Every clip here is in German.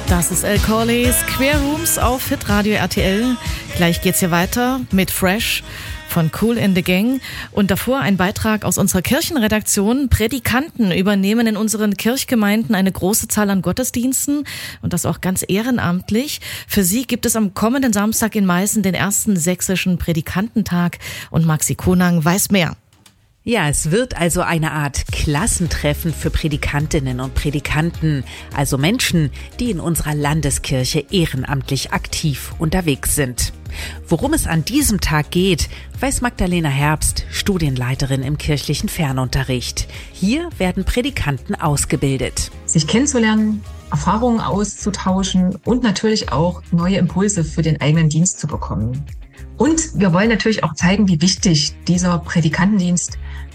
Das ist El Corleys Queer Rooms auf Hitradio RTL. Gleich geht's hier weiter mit Fresh von Kool in the Gang. Und davor ein Beitrag aus unserer Kirchenredaktion. Prädikanten übernehmen in unseren Kirchgemeinden eine große Zahl an Gottesdiensten und das auch ganz ehrenamtlich. Für sie gibt es am kommenden Samstag in Meißen den ersten sächsischen Prädikantentag und Maxi Konang weiß mehr. Ja, es wird also eine Art Klassentreffen für Prädikantinnen und Prädikanten, also Menschen, die in unserer Landeskirche ehrenamtlich aktiv unterwegs sind. Worum es an diesem Tag geht, weiß Magdalena Herbst, Studienleiterin im kirchlichen Fernunterricht. Hier werden Prädikanten ausgebildet. Sich kennenzulernen, Erfahrungen auszutauschen und natürlich auch neue Impulse für den eigenen Dienst zu bekommen. Und wir wollen natürlich auch zeigen, wie wichtig dieser Prädikantendienst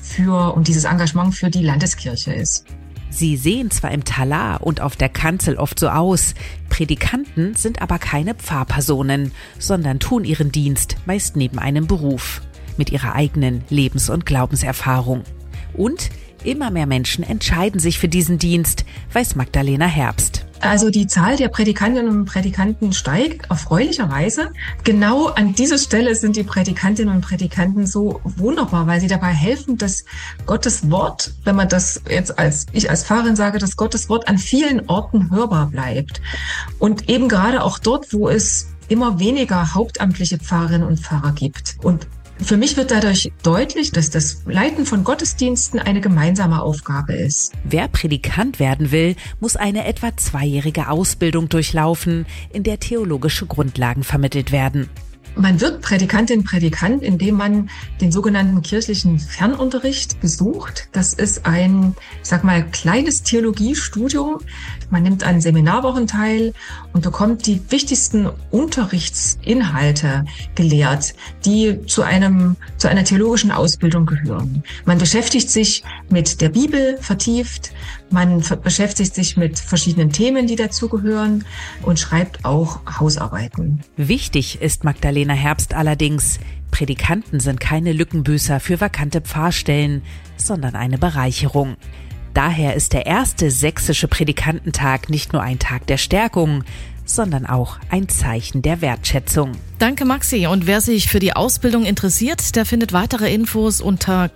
und dieses Engagement für die Landeskirche ist. Sie sehen zwar im Talar und auf der Kanzel oft so aus, Prädikanten sind aber keine Pfarrpersonen, sondern tun ihren Dienst meist neben einem Beruf, mit ihrer eigenen Lebens- und Glaubenserfahrung. Und immer mehr Menschen entscheiden sich für diesen Dienst, weiß Magdalena Herbst. Also die Zahl der Prädikantinnen und Prädikanten steigt erfreulicherweise. Genau an dieser Stelle sind die Prädikantinnen und Prädikanten so wunderbar, weil sie dabei helfen, dass Gottes Wort, wenn man das jetzt als Pfarrerin sage, dass Gottes Wort an vielen Orten hörbar bleibt. Und eben gerade auch dort, wo es immer weniger hauptamtliche Pfarrerinnen und Pfarrer gibt. Und für mich wird dadurch deutlich, dass das Leiten von Gottesdiensten eine gemeinsame Aufgabe ist. Wer Prädikant werden will, muss eine etwa 2-jährige Ausbildung durchlaufen, in der theologische Grundlagen vermittelt werden. Man wird Prädikantin, Prädikant, indem man den sogenannten kirchlichen Fernunterricht besucht. Das ist ein, kleines Theologiestudium. Man nimmt an Seminarwochen teil und bekommt die wichtigsten Unterrichtsinhalte gelehrt, die zu einer theologischen Ausbildung gehören. Man beschäftigt sich mit der Bibel vertieft, man beschäftigt sich mit verschiedenen Themen, die dazugehören und schreibt auch Hausarbeiten. Wichtig ist Magdalena Herbst allerdings, Prädikanten sind keine Lückenbüßer für vakante Pfarrstellen, sondern eine Bereicherung. Daher ist der erste sächsische Prädikantentag nicht nur ein Tag der Stärkung, sondern auch ein Zeichen der Wertschätzung. Danke Maxi, und wer sich für die Ausbildung interessiert, der findet weitere Infos unter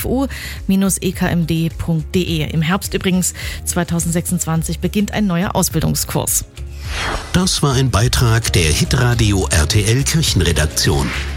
kfu-ekmd.de. Im Herbst übrigens 2026 beginnt ein neuer Ausbildungskurs. Das war ein Beitrag der Hitradio RTL Kirchenredaktion.